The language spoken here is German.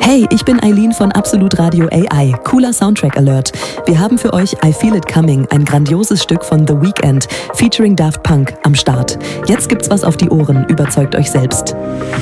Hey, ich bin Eileen von Absolut Radio AI. Cooler Soundtrack Alert. Wir haben für euch I Feel It Coming, ein grandioses Stück von The Weeknd, featuring Daft Punk, am Start. Jetzt gibt's was auf die Ohren, überzeugt euch selbst.